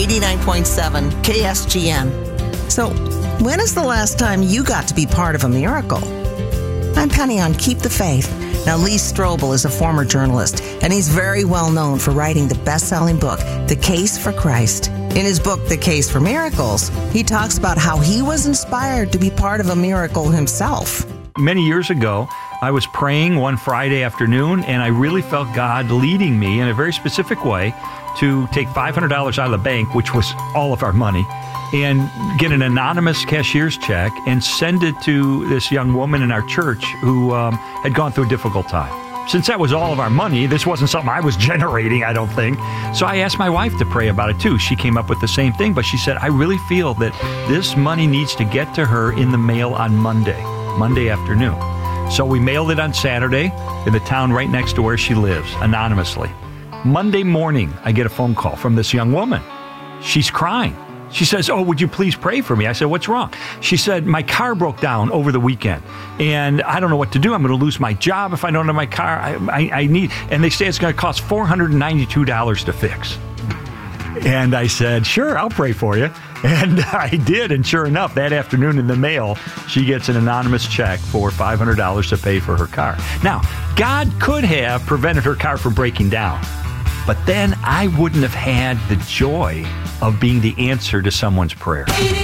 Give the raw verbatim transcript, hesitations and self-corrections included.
eighty-nine point seven K S G N. So, when is the last time you got to be part of a miracle? I'm Penny on Keep the Faith. Now, Lee Strobel is a former journalist, and he's very well known for writing the best-selling book, The Case for Christ. In his book, The Case for Miracles, he talks about how he was inspired to be part of a miracle himself. Many years ago, I was praying one Friday afternoon, and I really felt God leading me in a very specific way to take five hundred dollars out of the bank, which was all of our money, and get an anonymous cashier's check and send it to this young woman in our church who um, had gone through a difficult time. Since that was all of our money, this wasn't something I was generating, I don't think. So I asked my wife to pray about it too. She came up with the same thing, but she said, I really feel that this money needs to get to her in the mail on Monday, Monday afternoon. So we mailed it on Saturday in the town right next to where she lives, anonymously. Monday morning, I get a phone call from this young woman. She's crying. She says, oh, would you please pray for me? I said, what's wrong? She said, my car broke down over the weekend, and I don't know what to do. I'm going to lose my job if I don't have my car. I, I, I need, and they say it's going to cost four hundred ninety-two dollars to fix. And I said, sure, I'll pray for you. And I did, and sure enough, that afternoon in the mail, she gets an anonymous check for five hundred dollars to pay for her car. Now, God could have prevented her car from breaking down, but then I wouldn't have had the joy of being the answer to someone's prayer.